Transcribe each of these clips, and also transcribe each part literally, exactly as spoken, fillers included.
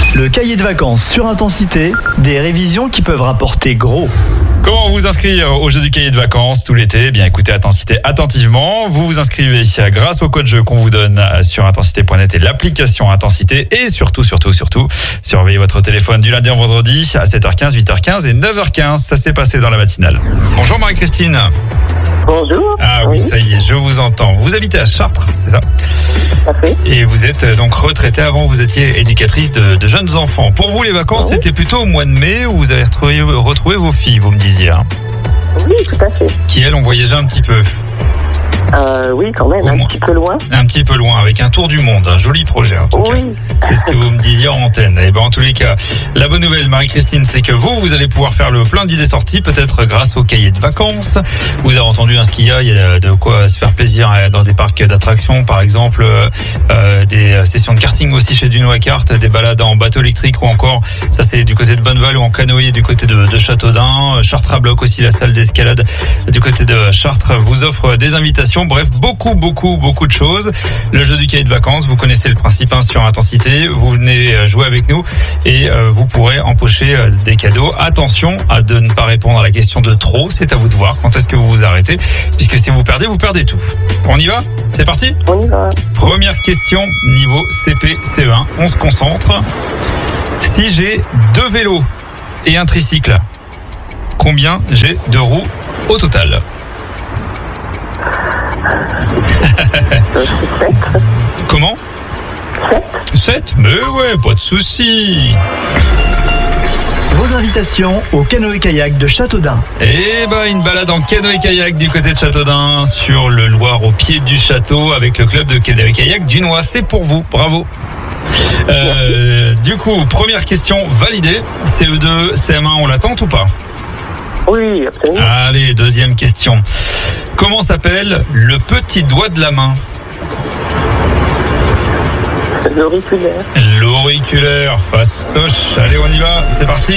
Le cahier de vacances sur Intensité, des révisions qui peuvent rapporter gros. Comment vous inscrire au jeu du cahier de vacances tout l'été? Eh bien, écoutez Intensité attentivement. Vous vous inscrivez grâce au code jeu qu'on vous donne sur intensité point net et l'application Intensité. Et surtout, surtout, surtout, surveillez votre téléphone du lundi au vendredi à sept heures quinze, huit heures quinze et neuf heures quinze. Ça s'est passé dans la matinale. Bonjour Marie-Christine. Bonjour. Ah oui, oui, ça y est, je vous entends. Vous habitez à Chartres, c'est ça? Tout à fait. Et vous êtes donc retraitée. Avant, vous étiez éducatrice de, de jeunes enfants. Pour vous, les vacances, oui, c'était plutôt au mois de mai où vous avez retrouvé, retrouvé vos filles, vous me disiez. Hein, oui, tout à fait. Qui, elles, ont voyagé un petit peu. Euh, oui, quand même, Au un moins. petit peu loin. Un petit peu loin, avec un tour du monde. Un joli projet, en tout oui. cas. C'est ce que vous me disiez en antenne. Et ben, en tous les cas, la bonne nouvelle, Marie-Christine, c'est que vous, vous allez pouvoir faire le plein d'idées sorties, peut-être grâce au cahier de vacances. Vous avez entendu hein, ce qu'il y a, il y a de quoi se faire plaisir dans des parcs d'attractions, par exemple, euh, des sessions de karting aussi chez Duno à Kart, des balades en bateau électrique ou encore, ça c'est du côté de Bonneval ou en canoë du côté de, de Châteaudun. Chartres à Bloc aussi, la salle d'escalade du côté de Chartres vous offre des invitations. Bref, beaucoup, beaucoup, beaucoup de choses. Le jeu du cahier de vacances, vous connaissez le principe hein, sur Intensité. Vous venez jouer avec nous et euh, vous pourrez empocher euh, des cadeaux. Attention à de ne pas répondre à la question de trop. C'est à vous de voir quand est-ce que vous vous arrêtez. Puisque si vous perdez, vous perdez tout. On y va? C'est parti? On y va. Première question, niveau C P C E un. On se concentre. Si j'ai deux vélos et un tricycle, combien j'ai de roues au total? sept. Comment? sept. sept? Mais ouais, pas de souci. Vos invitations au canoë-kayak de Châteaudun. Et ben une balade en canoë-kayak du côté de Châteaudun sur le Loir au pied du château avec le club de canoë-kayak Dunois. C'est pour vous, bravo. Euh, du coup, première question validée. C E deux, C M un, on l'attend ou pas? Oui, absolument. Allez, deuxième question. Comment s'appelle le petit doigt de la main? L'auriculaire. L'auriculaire, fastoche. Allez, on y va, c'est parti.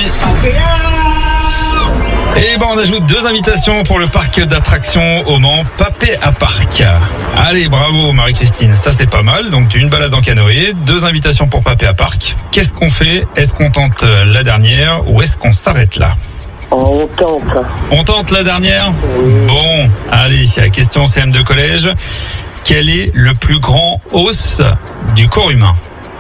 Et ben on ajoute deux invitations pour le parc d'attractions au Mans, Papé à Parc. Allez, bravo Marie-Christine, ça c'est pas mal. Donc une balade en canoë, deux invitations pour Papé à Parc. Qu'est-ce qu'on fait? Est-ce qu'on tente la dernière ou est-ce qu'on s'arrête là? On tente. On tente la dernière? Oui. Bon, allez, la question C M de collège. Quel est le plus grand os du corps humain?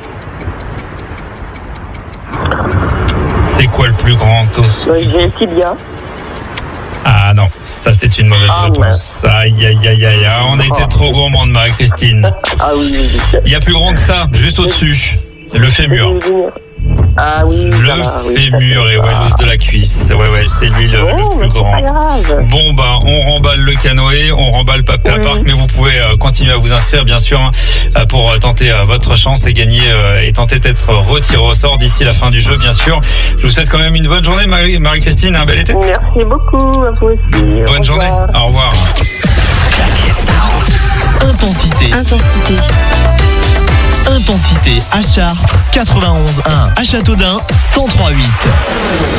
C'est quoi le plus grand os? Oui, j'ai le tibia. Ah non, ça c'est une mauvaise Ah, réponse. Aïe, aïe, aïe, aïe, aïe, on a été trop gourmande, Marie-Christine. Ah oui, oui, oui. Il y a plus grand que ça, juste au-dessus. Le fémur. Ah oui, Le voilà, oui, fémur et ouais, ah. l'os de la cuisse. Ouais, ouais, c'est lui le, Oh, le plus grand. c'est pas grave. Bon, bah, on remballe le canoë, on remballe Papé à Oui. Parc, mais vous pouvez euh, continuer à vous inscrire, bien sûr, hein, pour euh, tenter euh, votre chance et gagner euh, et tenter d'être retiré au sort d'ici la fin du jeu, bien sûr. Je vous souhaite quand même une bonne journée, Marie- Marie-Christine, un bel été. Merci beaucoup, à vous aussi. Bonne Au journée. revoir. Au revoir. Intensité. Intensité. Intensité à Chartres, quatre-vingt-onze un. À Châteaudun, cent trois virgule huit.